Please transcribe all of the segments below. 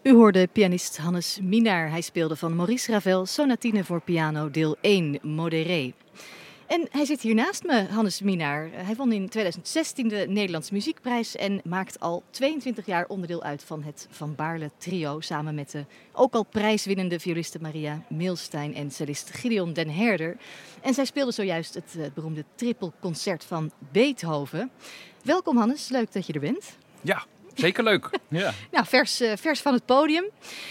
U hoorde pianist Hannes Minaar. Hij speelde van Maurice Ravel Sonatine voor piano deel 1, Modéré. En hij zit hier naast me, Hannes Minaar. Hij won in 2016 de Nederlandse Muziekprijs en maakt al 22 jaar onderdeel uit van het Van Baarle trio. Samen met de ook al prijswinnende violiste Maria Milstein en cellist Gideon den Herder. En zij speelden zojuist het beroemde trippelconcert van Beethoven. Welkom Hannes, leuk dat je er bent. Ja, zeker leuk. Ja. Nou, vers van het podium.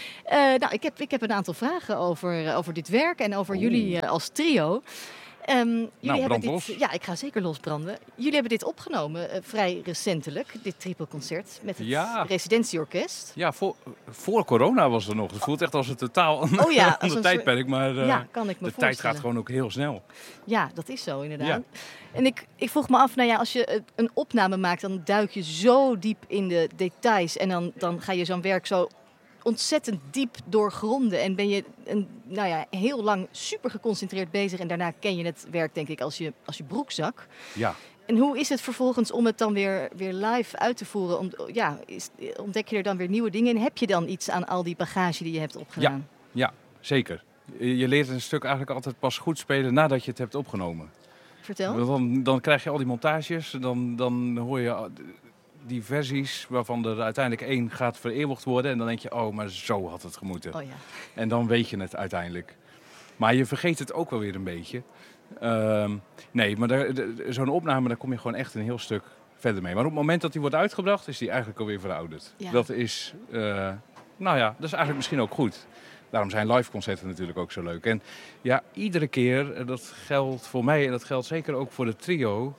Ik heb een aantal vragen over dit werk en over jullie als trio. Jullie hebben los. Ja, ik ga zeker losbranden. Jullie hebben dit opgenomen vrij recentelijk, dit trippelconcert met het residentieorkest. Ja, voor corona was er nog. Het voelt echt als een totaal ander tijdperk, maar kan ik me de tijd gaat gewoon ook heel snel. Ja, dat is zo inderdaad. Ja. En ik vroeg me af, als je een opname maakt, dan duik je zo diep in de details en dan ga je zo'n werk zo ontzettend diep doorgronden en ben je heel lang super geconcentreerd bezig en daarna ken je het werk denk ik als je broekzak. Ja. En hoe is het vervolgens om het dan weer live uit te voeren? Ontdek je er dan weer nieuwe dingen en heb je dan iets aan al die bagage die je hebt opgedaan? Ja, zeker. Je leert een stuk eigenlijk altijd pas goed spelen nadat je het hebt opgenomen. Vertel. Dan krijg je al die montages, dan hoor je die versies waarvan er uiteindelijk één gaat vereeuwigd worden. En dan denk je, oh, maar zo had het gemoeten. Oh ja. En dan weet je het uiteindelijk. Maar je vergeet het ook wel weer een beetje. Nee, maar zo'n opname, daar kom je gewoon echt een heel stuk verder mee. Maar op het moment dat die wordt uitgebracht, is die eigenlijk alweer verouderd. Ja. Dat is, dat is eigenlijk misschien ook goed. Daarom zijn liveconcerten natuurlijk ook zo leuk. En ja, iedere keer, dat geldt voor mij en dat geldt zeker ook voor het trio.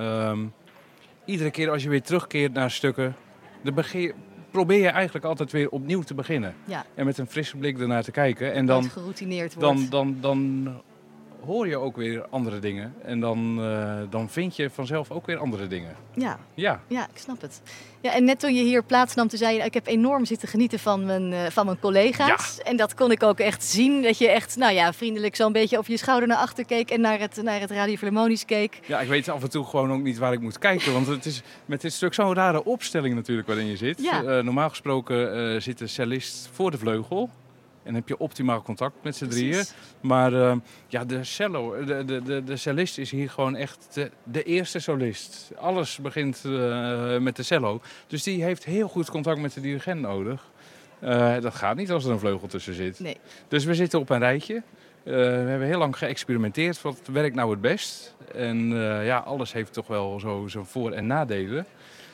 Iedere keer als je weer terugkeert naar stukken, probeer je eigenlijk altijd weer opnieuw te beginnen. Ja. En met een frisse blik ernaar te kijken. En dan geroutineerd wordt. Dan hoor je ook weer andere dingen. En dan vind je vanzelf ook weer andere dingen. Ja, ik snap het. Ja, en net toen je hier plaatsnam, toen zei je, ik heb enorm zitten genieten van mijn collega's. Ja. En dat kon ik ook echt zien. Dat je echt, vriendelijk zo'n beetje over je schouder naar achter keek en naar het Radio Philharmonisch keek. Ja, ik weet af en toe gewoon ook niet waar ik moet kijken. Want het is met dit stuk zo'n rare opstelling natuurlijk waarin je zit. Ja. Normaal gesproken zit de cellist voor de vleugel. En heb je optimaal contact met z'n drieën. Maar de cello, de cellist is hier gewoon echt de eerste solist. Alles begint met de cello. Dus die heeft heel goed contact met de dirigent nodig. Dat gaat niet als er een vleugel tussen zit. Nee. Dus we zitten op een rijtje. We hebben heel lang geëxperimenteerd. Wat werkt nou het best? En alles heeft toch wel zo zijn voor- en nadelen.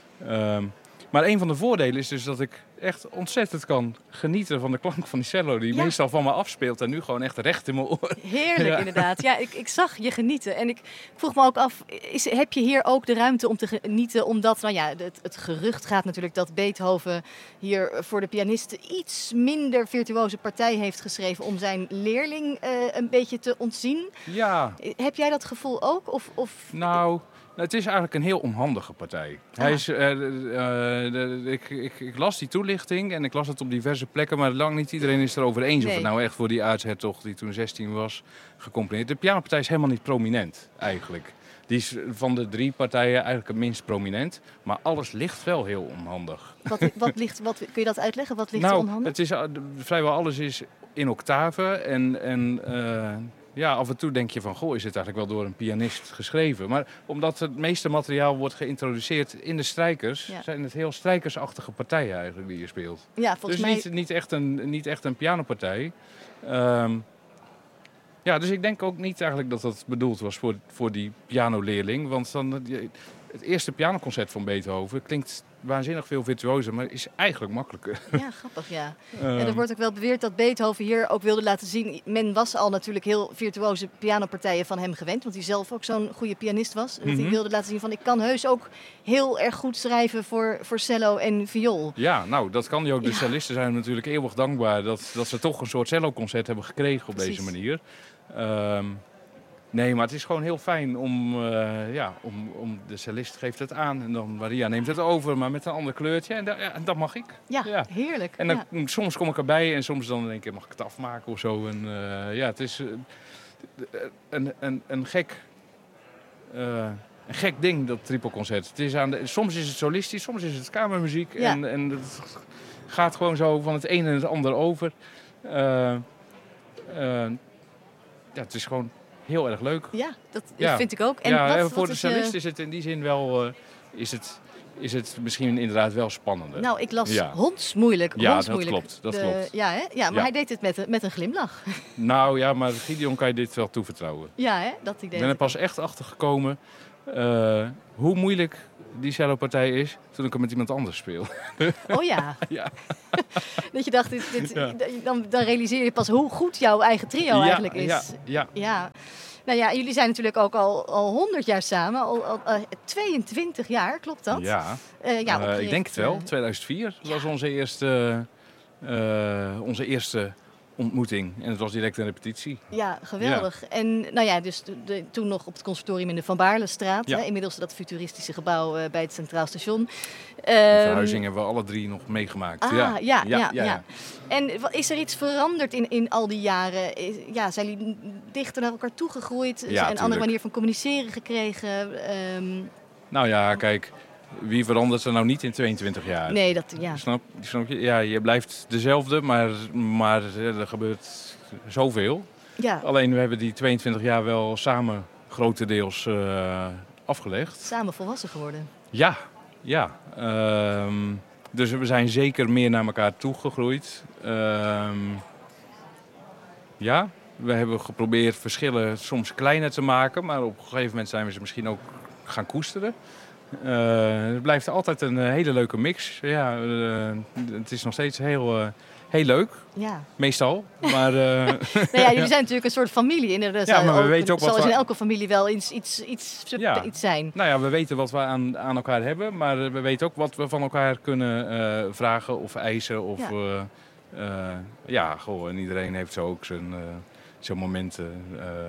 Maar een van de voordelen is dus dat ik echt ontzettend kan genieten van de klank van die cello. Die meestal van me afspeelt en nu gewoon echt recht in mijn oor. Heerlijk inderdaad. Ja, ik zag je genieten. En ik vroeg me ook af, heb je hier ook de ruimte om te genieten? Omdat het gerucht gaat natuurlijk dat Beethoven hier voor de pianisten iets minder virtuoze partij heeft geschreven om zijn leerling een beetje te ontzien. Ja. Heb jij dat gevoel ook? Nou, het is eigenlijk een heel onhandige partij. Hij is, ik las die toelichting en ik las het op diverse plekken, maar lang niet iedereen is erover eens of het nou echt voor die aartshertog die toen 16 was gecomponeerd. De pianopartij is helemaal niet prominent eigenlijk. Die is van de 3 partijen eigenlijk het minst prominent, maar alles ligt wel heel onhandig. Kun je dat uitleggen? Wat ligt er onhandig? Het is, vrijwel alles is in octaven en af en toe denk je van, is het eigenlijk wel door een pianist geschreven? Maar omdat het meeste materiaal wordt geïntroduceerd in de strijkers, zijn het heel strijkersachtige partijen eigenlijk die je speelt. Ja, volgens mij niet echt een pianopartij. Dus ik denk ook niet eigenlijk dat dat bedoeld was voor die pianoleerling. Want dan, het eerste pianoconcert van Beethoven klinkt waanzinnig veel virtuozer, maar is eigenlijk makkelijker. Ja, grappig, ja. En er wordt ook wel beweerd dat Beethoven hier ook wilde laten zien. Men was al natuurlijk heel virtuoze pianopartijen van hem gewend, want hij zelf ook zo'n goede pianist was. Dat hij wilde laten zien van, ik kan heus ook heel erg goed schrijven voor cello en viool. Ja, dat kan hij ook. De cellisten zijn natuurlijk eeuwig dankbaar dat ze toch een soort celloconcert hebben gekregen op deze manier. Nee, maar het is gewoon heel fijn om de cellist geeft het aan en dan Maria neemt het over, maar met een ander kleurtje en dat mag ik. Ja, heerlijk. En dan, soms kom ik erbij en soms dan denk ik, mag ik het afmaken of zo. En het is een gek een gek ding, dat tripelconcert. Het is soms is het solistisch, soms is het kamermuziek. Ja. En het gaat gewoon zo van het een en het ander over. Het is gewoon heel erg leuk. Ja, dat Ja. vind ik ook. En Voor de cellist is het in die zin wel... is het misschien inderdaad wel spannender. Nou, ik las hondsmoeilijk. Ja, hondsmoeilijk. dat klopt. Ja, hè? Ja, maar hij deed het met een glimlach. Nou ja, maar Gideon kan je dit wel toevertrouwen. Ja, hè? Dat idee. Ik ben er pas echt achter gekomen hoe moeilijk die cellopartij is toen ik hem met iemand anders speel. Oh ja. Ja. Dat je dacht, dan realiseer je pas hoe goed jouw eigen trio eigenlijk is. Ja. Nou ja, jullie zijn natuurlijk ook al 100 jaar samen. Al 22 jaar, klopt dat? Ja. Ik denk het wel. 2004 was onze eerste ontmoeting. En het was direct een repetitie. Ja, geweldig. Ja. En nou ja, dus toen nog op het conservatorium in de Van Baarlestraat. Ja. Hè, inmiddels dat futuristische gebouw bij het Centraal Station. De verhuizing hebben we alle drie nog meegemaakt. Ja. En is er iets veranderd in al die jaren? Zijn jullie dichter naar elkaar toegegroeid? Een andere manier van communiceren gekregen? Nou ja, kijk... Wie verandert er nou niet in 22 jaar? Nee, Snap je? Ja, je blijft dezelfde, maar er gebeurt zoveel. Ja. Alleen we hebben die 22 jaar wel samen grotendeels afgelegd. Samen volwassen geworden. Ja. Dus we zijn zeker meer naar elkaar toegegroeid. We hebben geprobeerd verschillen soms kleiner te maken, maar op een gegeven moment zijn we ze misschien ook gaan koesteren. Het blijft altijd een hele leuke mix. Ja, het is nog steeds heel leuk. Ja. Meestal. Maar, jullie zijn natuurlijk een soort familie. Maar we weten ook wat in elke familie wel iets zijn. Nou ja, we weten wat we aan elkaar hebben. Maar we weten ook wat we van elkaar kunnen vragen of eisen. Of, en iedereen heeft zo ook zijn momenten.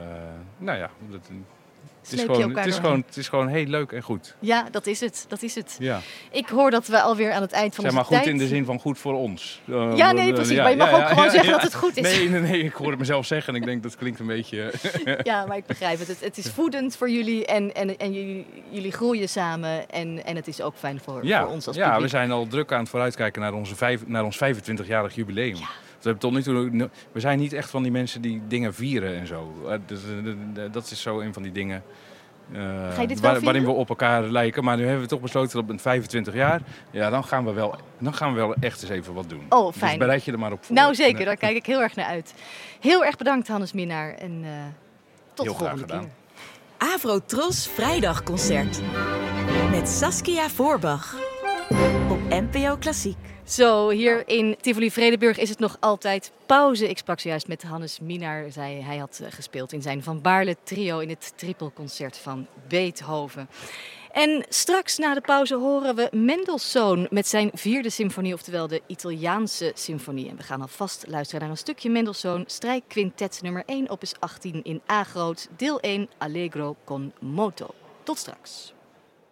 Het is gewoon heel leuk en goed. Ja, dat is het. Ja. Ik hoor dat we alweer aan het eind van onze tijd... Zeg maar goed in de zin van goed voor ons. Precies. Maar je mag ook gewoon zeggen dat het goed is. Nee, ik hoor het mezelf zeggen en ik denk dat klinkt een beetje... Ja, maar ik begrijp het. Het is voedend voor jullie en jullie groeien samen. En het is ook fijn voor ons als publiek. Ja, we zijn al druk aan het vooruitkijken naar ons 25-jarig jubileum. Ja. We zijn niet echt van die mensen die dingen vieren en zo. Dat is zo een van die dingen waarin we op elkaar lijken. Maar nu hebben we toch besloten dat op 25 jaar, dan gaan we wel echt eens even wat doen. Oh, fijn. Dus bereid je er maar op voor. Nou zeker, daar kijk ik heel erg naar uit. Heel erg bedankt Hannes Minnaar en tot de volgende keer. Avrotros Vrijdagconcert met Saskia Voorbach op NPO Klassiek. Zo, hier in Tivoli-Vredenburg is het nog altijd pauze. Ik sprak zojuist met Hannes Minnaar. Hij had gespeeld in zijn Van Baarle trio in het trippelconcert van Beethoven. En straks na de pauze horen we Mendelssohn met zijn 4e symfonie, oftewel de Italiaanse symfonie. En we gaan alvast luisteren naar een stukje Mendelssohn, strijkquintet nummer 1, opus 18 in A groot, deel 1, Allegro con moto. Tot straks.